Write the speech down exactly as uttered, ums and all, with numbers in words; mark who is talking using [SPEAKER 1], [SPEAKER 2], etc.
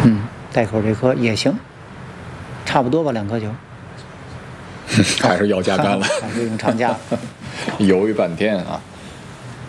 [SPEAKER 1] 嗯，带口这颗也行，差不多吧，两颗球。
[SPEAKER 2] 还是要加干了，
[SPEAKER 1] 还是用长假。
[SPEAKER 2] 犹豫半天啊。